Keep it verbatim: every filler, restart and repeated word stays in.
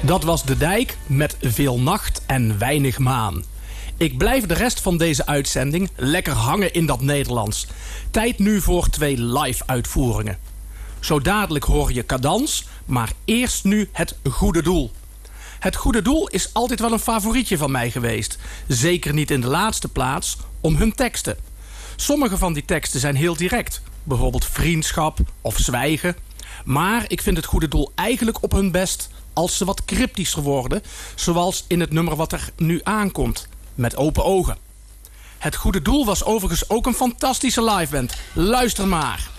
Dat was De Dijk met Veel nacht en weinig maan. Ik blijf de rest van deze uitzending lekker hangen in dat Nederlands. Tijd nu voor twee live uitvoeringen. Zo dadelijk hoor je Cadans, maar eerst nu Het Goede Doel. Het Goede Doel is altijd wel een favorietje van mij geweest. Zeker niet in de laatste plaats om hun teksten. Sommige van die teksten zijn heel direct. Bijvoorbeeld vriendschap of zwijgen. Maar ik vind Het Goede Doel eigenlijk op hun best als ze wat cryptischer worden. Zoals in het nummer wat er nu aankomt. Met open ogen. Het Goede Doel was overigens ook een fantastische liveband. Luister maar.